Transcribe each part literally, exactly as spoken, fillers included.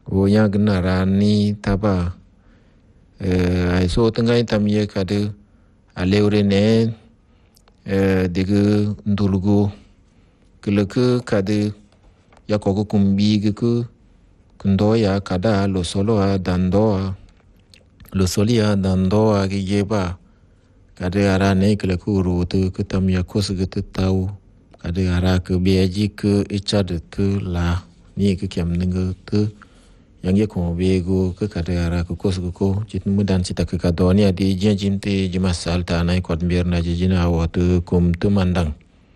wo yang gna rani taba eh ai so tanga tam ye kade alewre ne eh digu ndulgo keleke kade ya ko kumbi ku kundo ya kada lo solo a dando lo solia dando a geba kade ara ne keleku ru tu ke tam ya kos ke tau kade ara ke beji ke ichad ke la ni ke kem nge ke yang ye ko bego ke kade ara ke kos ko chit mudan cita ke kadoni adi jin te jima salta nai kot birna jina wa tu kum tu mandang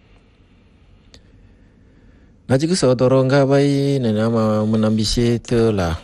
na jiku so doronga bai na nama menambisi te la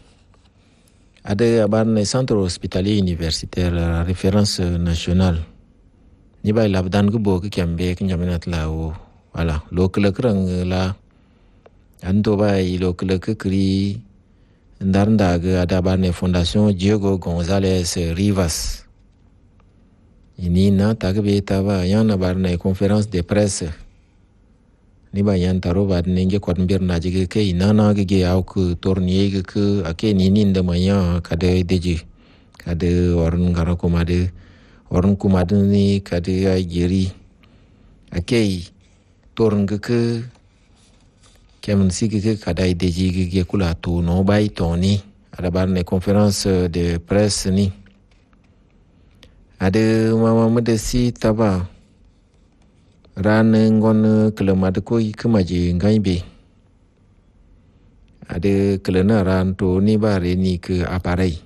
ada aban centre hospitalier universitaire la référence nationale ni bai labdan go bo ke kembe ke nyaminat la o wala lo kele krang la ando bai lo kele ke kri ndarnda ga ada ban fondation Diego González Rivas ini na tagbe taba yana bar na conférence de presse ni ba yan taro ba nenge kwat mbir na jige ke inana ge ge au ku tornie ge ke ake ni ni nda maya kade deji kade warun ngara ko made warun ku made ni kade ay geri ake torn ge ke kemen si ge ke kade deji ge ge kula to no bai toni ada bar ne conférence de presse ni ada mama medesi taba ran ngon kelemad ko ikemaje ngaibe ada kelena ran to ni bare ni ke appareil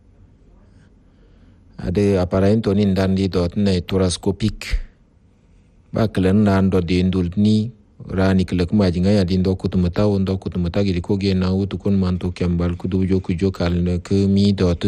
ada appareil to ni dan di dot ne thoracoscopique ba kelena ndo di ndul ni rani kelek maje ngai adi ndo kutumata ndo kutumata gi ko ge na utu kon manto kembal kudu jo ku jo kal ne ke mi dot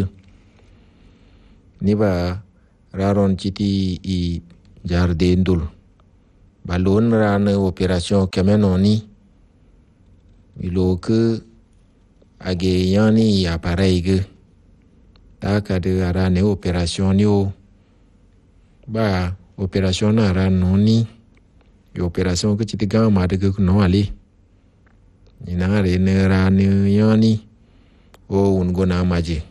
ni ba raron chiti i jarde ndul balon ran opération kemenoni ilo ke age yani appareil ge ta ka de arane opération ni o ba opération na ran noni yo opération ke chitiga ma de ke no ali ina re ne ran yani o un gona maji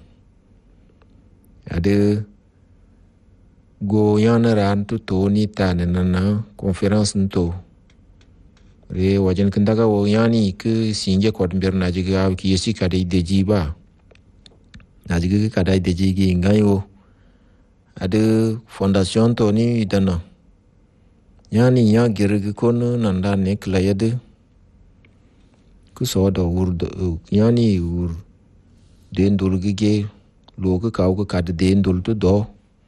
ade go yana ran tu to ni ta ne na conférence nto re wajen kendaga wo yani ke sinje kot mbir na jiga ki yesi ka de deji ba na jiga ka dai deji gi ngayo ade fondation to ni dana yani ya girgi kono nanda ne klayade ku so do wur yani wur den dul gi lo ka ka ka de den dul to do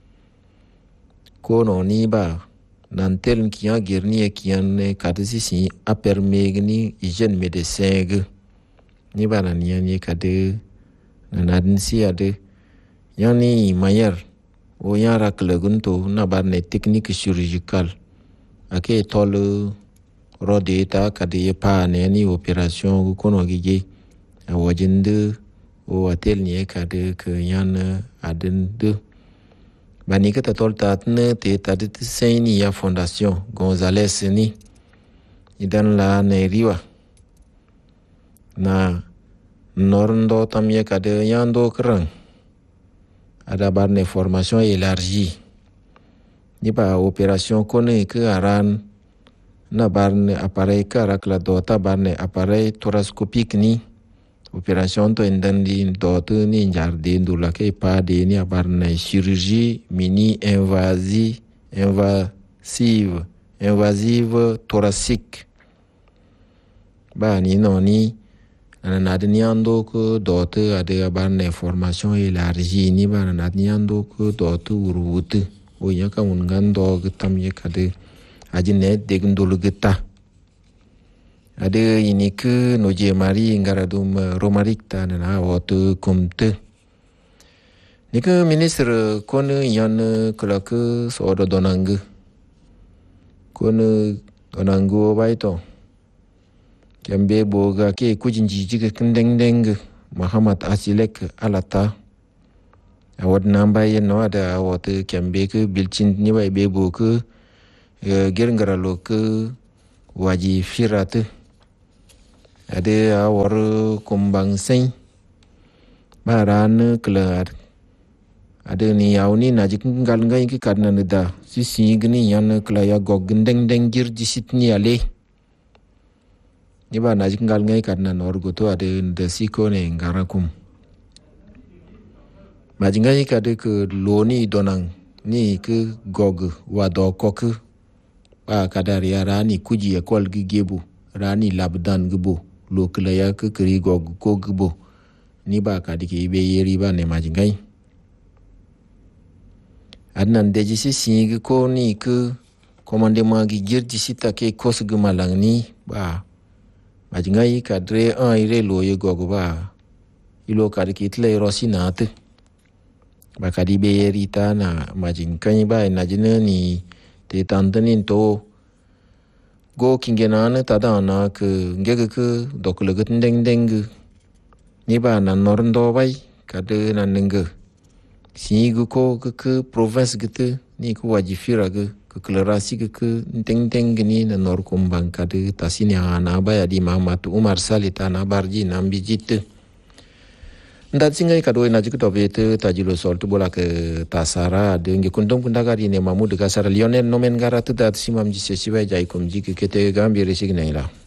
kono ni ba nan tel kiya girni e kiyan ne kadisi si aper megni hygiène médecin ge ni ba nan yani kade nan adin si ade yani mayer o yara klegunto na ba ne technique chirurgicale ake tol rode ta kade pa ne ni opération kono gige a wajinde o atel ni kade ke yan adin de bani kata tolta ne te tadi tseni ya fondation González ni idan la ne riwa na norndo tamye kade yando krang ada bar ne formation élargie ni ba opération kone ke aran na bar ne appareil karak la dota bar ne appareil thoracoscopique ni opération to indandi dot ni jarde ndula ke pa de ni abarna chirurgie mini invasive invasive invasive thoracique ba ni no ni na de ni ando ko dot ade abarna formation élargie ni ba na ni ando ko dot urut o ya ka un gando tam ye kade ajine de ndulu gita ade ini ke noje mari ngaradum romarik ta na wotu kumte ni ke ministre kon yan kala ke so do donang kon donango baito kembe boga ke kujinji jige kendeng deng Muhammad Asilek alata awad namba yen no ada wotu kembe ke bilchin ni bai bebo ke gerngara lo ke waji firate ade awar kumbang sen baran kelar ada ni yau ni najik ngal ngai ki karna neda si si gni yan kelaya gog gendeng denggir di sitni ale ni ba najik ngal ngai karna nor goto ada nda siko ne ngarakum majingai kade ke loni donang ni ke gog wado kok ba kadar ya rani kuji ya kol gigebu rani labdan gebo lo kelaya ke keri gog ko gebo ni ba kadiki be yeri ba ne majingai adnan deji si singi ko ni ke commandement gi girdi sita ke kos gemalang ni ba majingai kadre an ire lo ye gogo ba ilo kadiki tle rosinate ba kadi be yerita na majinkai ba na jina ni te tantanin to go kingenana tada na ke ngege ke dokleget ndeng deng ni ba na norndo bai kade na nenge si ko ke ke province gitu ni ko wajifira ke ke klerasi ke ke teng teng ni na nor kumbang kade tasini ana ba ya di Muhammad Umar Salita na barji na bijit ndat singai kado na jiku tobete tajilo sol tu bola ke tasara de ngi kundong kundagari ne Mahmud kasar Lionel nomen gara tu dat simam jise sibai jai kum jike kete gambire signela